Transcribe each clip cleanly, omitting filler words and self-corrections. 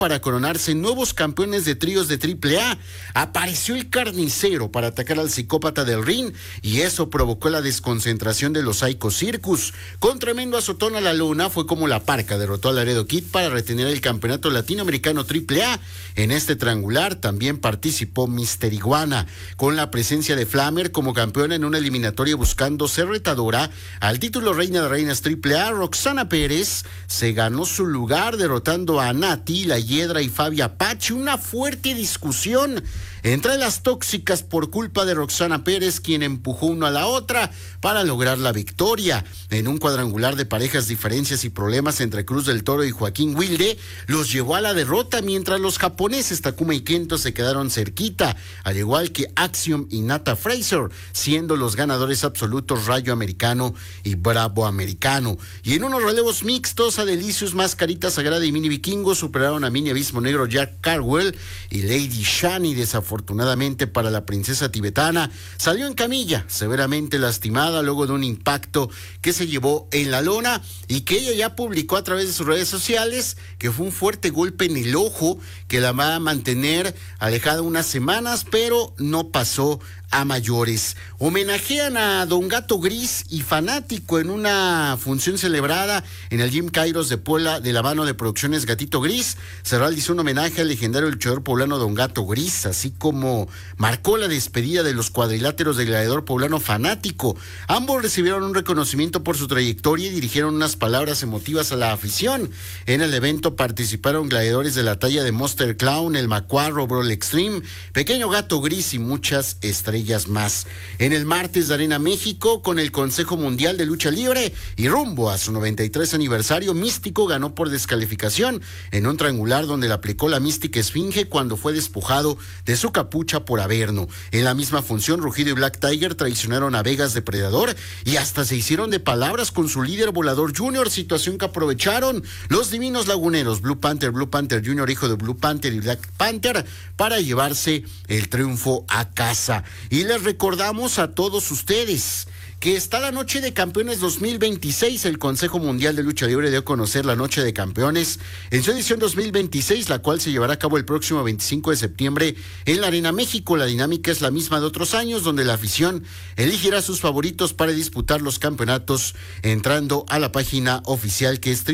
para coronarse nuevos campeones de tríos de AAA. Apareció el carnicero para atacar al psicópata del ring y eso provocó la desconcentración de los Psycho Circus. Con tremendo azotón a la lona fue como la Parca derrotó a Laredo Kid para retener el campeonato latinoamericano AAA. En este triangular también participó Mister Iguana, con la presencia de Flammer como campeona en una eliminatoria buscando ser retadora al título Reina de Reinas AAA. Roxana Pérez se ganó su lugar derrotando a Nati, la Hiedra y Fabi Apache. Una fuerte discusión entre las tóxicas por culpa de Roxana Pérez, quien empujó uno a la otra para lograr la victoria. En un cuadrangular de parejas, diferencias y problemas entre Cruz del Toro y Joaquín Wilde los llevó a la derrota, mientras los japoneses Takuma y Kento se quedaron cerquita, al igual que Axiom y Nata Fraser, siendo los ganadores absolutos Rayo Americano y Bravo Americano. Y en unos relevos mixtos, Adelicious, Mascarita Sagrada y Mini Vikingo superaron a Mini Abismo Negro, Jack Carwell y Lady Shani. Desafortunadamente para la princesa tibetana, salió en camilla, severamente lastimada luego de un impacto que se llevó en la lona y que ella ya publicó a través de sus redes sociales que fue un fuerte golpe en el ojo que la va a mantener alejada unas semanas, pero no pasó a mayores. Homenajean a Don Gato Gris y Fanático en una función celebrada en el Gym Kairos de Puebla de la mano de Producciones Gatito Gris. Se realizó un homenaje al legendario luchador poblano Don Gato Gris, así como marcó la despedida de los cuadriláteros del gladiador poblano Fanático. Ambos recibieron un reconocimiento por su trayectoria y dirigieron unas palabras emotivas a la afición. En el evento participaron gladiadores de la talla de Monster Clown, El Macuarro, Brawl Extreme, Pequeño Gato Gris y muchas estrellas más. En el martes de Arena México, con el Consejo Mundial de Lucha Libre y rumbo a su 93 aniversario, Místico ganó por descalificación en un triangular donde le aplicó la mística esfinge cuando fue despojado de su capucha por Averno. En la misma función, Rugido y Black Tiger traicionaron a Vegas Depredador y hasta se hicieron de palabras con su líder Volador Jr., situación que aprovecharon los divinos laguneros Blue Panther Jr., hijo de Blue Panther y Black Panther, para llevarse el triunfo a casa. Y les recordamos a todos ustedes que está la Noche de Campeones 2026. El Consejo Mundial de Lucha Libre dio a conocer la Noche de Campeones en su edición 2026, la cual se llevará a cabo el próximo 25 de septiembre en la Arena México. La dinámica es la misma de otros años, donde la afición elegirá sus favoritos para disputar los campeonatos entrando a la página oficial, que es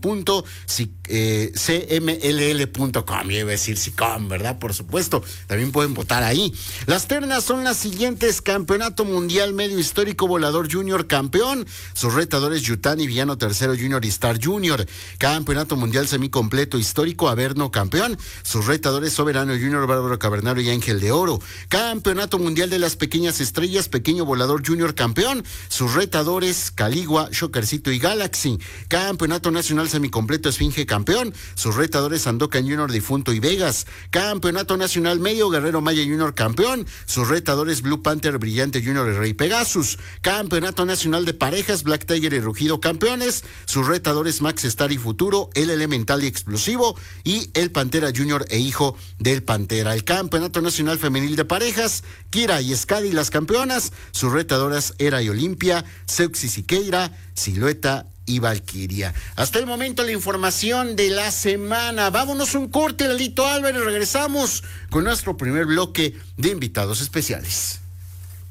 www.cmll.com. Yo iba a decir SICOM, ¿verdad? Por supuesto, también pueden votar ahí. Las ternas son las siguientes: Campeonato Mundial Medio Histórico, Volador Junior campeón, sus retadores Yutani, Villano Tercero Junior y Star Junior. Campeonato Mundial Semicompleto Histórico, Averno campeón, sus retadores Soberano Junior, Bárbaro Cavernario y Ángel de Oro. Campeonato Mundial de las Pequeñas Estrellas, Pequeño Volador Junior campeón, sus retadores Caligua, Shockercito y Galaxy. Campeonato Nacional Semicompleto Esfinge campeón, sus retadores Sandokan Junior, Difunto y Vegas. Campeonato Nacional Medio, Guerrero Maya Junior campeón, sus retadores Blue Panther, Brillante Junior y Rey Pegasus. Campeonato Nacional de Parejas, Black Tiger y Rugido campeones, sus retadores Max Star y Futuro, El Elemental y Explosivo y el Pantera Junior e hijo del Pantera. El Campeonato Nacional Femenil de Parejas, Kira y Skadi las campeonas, sus retadoras Era y Olimpia, Seuxi Siqueira, Silueta y Valquiria. Hasta el momento la información de la semana. Vámonos un corte, Lalito Álvarez, regresamos con nuestro primer bloque de invitados especiales.